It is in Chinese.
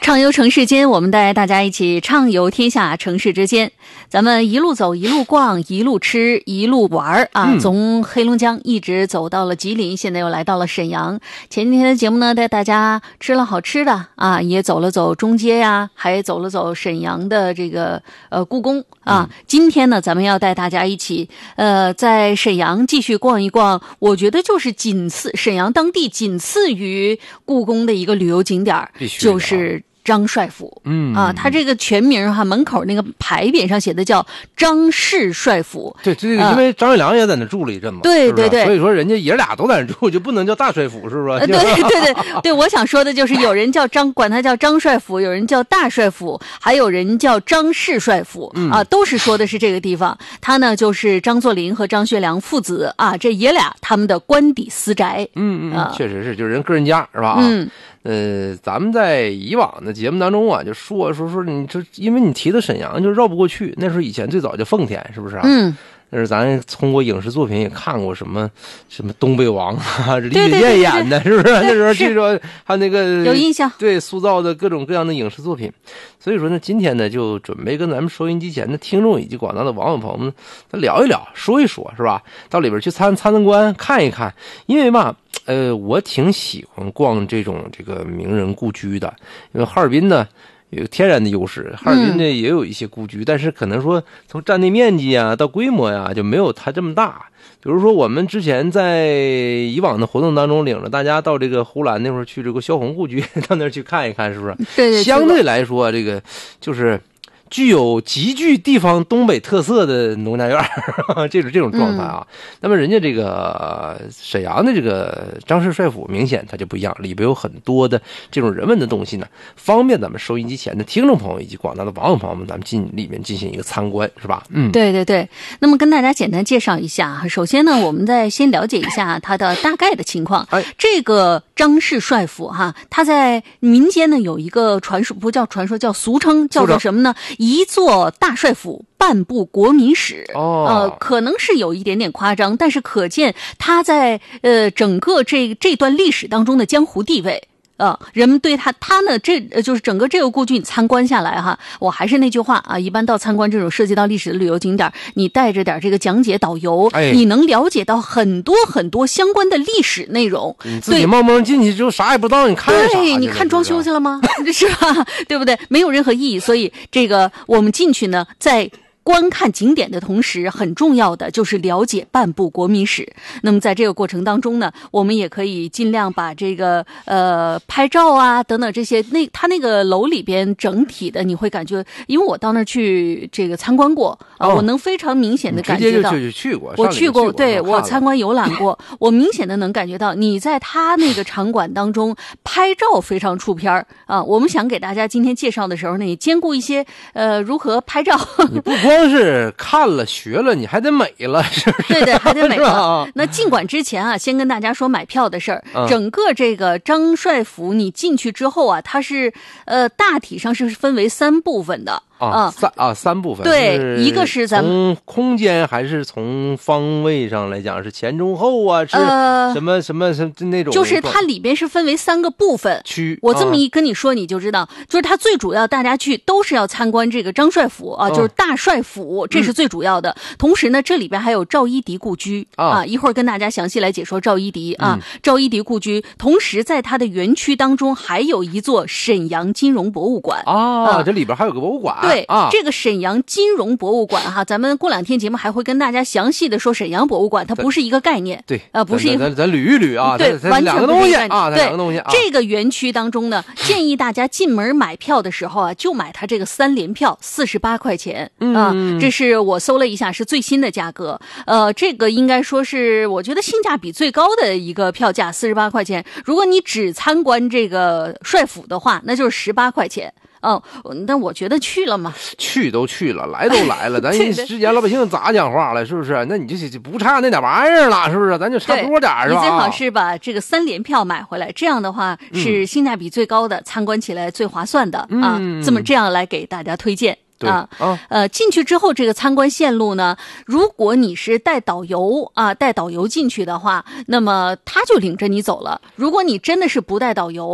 畅游城市间，我们带大家一起畅游天下城市之间。咱们一路走，一路逛，一路吃，一路玩啊！从黑龙江一直走到了吉林，现在又来到了沈阳。前几天的节目呢，带大家吃了好吃的啊，也走了走中街呀，还走了走沈阳的这个故宫啊。今天呢，咱们要带大家一起在沈阳继续逛一逛，我觉得就是沈阳当地仅次于故宫的一个旅游景点，就是张帅府。他这个全名哈，门口那个牌匾上写的叫张氏帅府。 对，这个因为张学良也在那住了一阵嘛。 对对对， 所以说人家爷俩都在那住，就不能叫大帅府，是不是？ 对，我想说的就是有人叫管他叫张帅府，有人叫大帅府，还有人叫张氏帅府啊，都是说的是这个地方。他呢就是张作霖和张学良父子啊，这爷俩他们的官邸私宅。 确实是，就是人个人家是吧？咱们在以往的节目当中啊，就说你这，因为你提到沈阳就绕不过去。那时候以前最早叫奉天，是不是啊？但是咱通过影视作品也看过什么东北王啊，李雪健演的，是不是？那时候据说还那个有印象， 对，塑造的各种各样的影视作品。所以说呢，今天呢就准备跟咱们收音机前的听众以及广大的网友朋友们聊一聊，说一说，是吧？到里边去参观看一看，因为嘛。我挺喜欢逛这个名人故居的，因为哈尔滨呢有天然的优势，哈尔滨呢也有一些故居，但是可能说从占地面积啊到规模呀就没有它这么大。比如说我们之前在以往的活动当中领着大家到这个呼兰那会儿去这个萧红故居，到那儿去看一看，是不是？ 对， 相对来说这个就是具有极具地方东北特色的农家院这种状态啊。那么人家这个沈阳的这个张氏帅府明显它就不一样，里边有很多的这种人文的东西呢，方便咱们收音机前的听众朋友以及广大的网友朋友们，咱们里面进行一个参观，是吧？ 对。那么跟大家简单介绍一下，首先呢，我们再先了解一下它的大概的情况。这个张氏帅府哈，它在民间呢有一个传说，不叫传说，叫俗称，叫做什么呢？一座大帅府，半部国民史。可能是有一点点夸张，但是可见他在整个这段历史当中的江湖地位。人们对他呢，就是整个这个故居你参观下来哈，我还是那句话啊，一般到参观这种涉及到历史的旅游景点，你带着点这个讲解导游，你能了解到很多很多相关的历史内容。 你自己懵进去之后啥也不知道，你看啥？ 对，你看装修去了吗？是吧？对不对？没有任何意义。所以这个我们进去呢，在观看景点的同时，很重要的就是了解半部国民史。那么在这个过程当中呢，我们也可以尽量把这个拍照啊等等这些，他那个楼里边整体的你会感觉，因为我到那儿去这个参观过我能非常明显的感觉到，我去过，对，我参观游览过，我明显的能感觉到你在他那个场馆当中拍照非常出片啊。我们想给大家今天介绍的时候呢，也兼顾一些如何拍照。 你不光是看了学了，你还得美了，是不是？ 对，还得美了。那尽管之前啊，先跟大家说买票的事儿。整个这个张帅府你进去之后啊，它是大体上是分为3部分的。 三部分。 对，一个是咱们从空间还是从方位上来讲是前中后啊，是什么那种， 就是它里边是分为3个部分区。我这么一跟你说你就知道，就是它最主要大家去都是要参观这个张帅府啊，就是大帅府，这是最主要的。同时呢，这里边还有赵一荻故居一会儿跟大家详细来解说赵一荻赵一荻故居。同时在它的园区当中还有一座沈阳金融博物馆这里边还有个博物馆。 对这个沈阳金融博物馆哈，咱们过2天节目还会跟大家详细的说沈阳博物馆，它不是一个概念。 对不是一个， 咱捋一捋啊。 对，完全两个东西啊，两个东西。 这个园区当中呢，建议大家进门买票的时候啊，就买它这个3联票，48块钱这是我搜了一下，是最新的价格。这个应该说是我觉得性价比最高的一个票价，48块钱。如果你只参观这个帅府的话，那就是18块钱。但我觉得去了嘛， 去都去了，来都来了，咱之前老百姓咋讲话了，是不是？那你就不差那点玩意儿了，是不是？咱就差不多点是吧？ 你最好是把这个3联票买回来，这样的话是性价比最高的，参观起来最划算的这样来给大家推荐。进去之后这个参观线路呢，如果你是带导游进去的话，那么他就领着你走了。如果你真的是不带导游